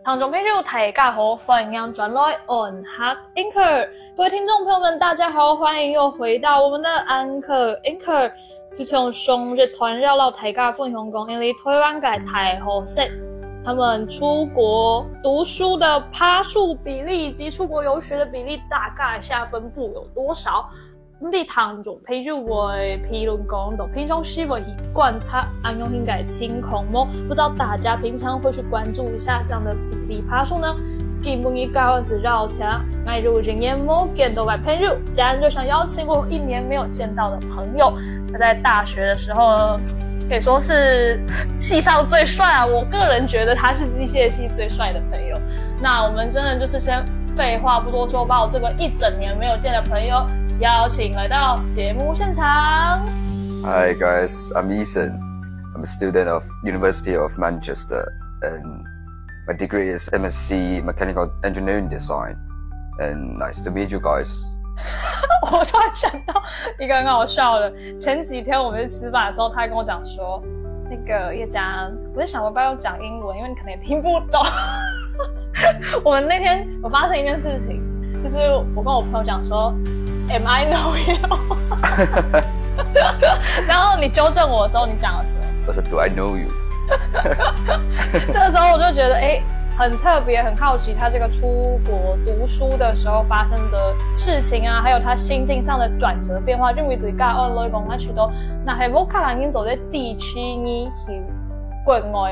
聽眾朋友大家好，歡迎轉來On Hak Anchor。各位聽眾朋友們，大家好，歡迎又回到我們的 Anchor。自從上日團繞到大家分享講，因為台灣嘅大學生，他們出國讀書的趴數比例以及出國遊學的比例大概下分布有多少？咁啲聽眾朋友會評論講到，平常是會去觀察安用應該情況麼？不知道大家平常會去關注一下這樣的比例趴數呢？今日教是繞牆，我如今年冇見到嘅朋友，家人就想邀請我1年沒有見到的朋友。他在大學的時候呢，可以說是系上最帥啊！我個人覺得他是機械系最帥的朋友。那我們真的就是先廢話不多說，把我這個1整年沒有見的朋友邀請來到節目現場。 Hi guys, I'm Ethan. I'm a student of University of Manchester and my degree is MSc Mechanical Engineering Design. And nice to meet you guys. 我突然想到一個很好笑的，前幾天我們去吃飯的時候，他還跟我講說，那個葉嘉，我在想我不要講英文，因為你可能也聽不懂。我們那天我發生一件事情，就是我跟我朋友講說 Am I know you？ 然後你糾正我的時候，你講了什麼？ 我說 Do I know you？ 這個時候我就覺得很特別，很好奇他這個出國讀書的時候發生的事情啊，還有他心境上的轉折變化。因為對家安來講，我覺得那係冇可能已經走在地區呢去國外。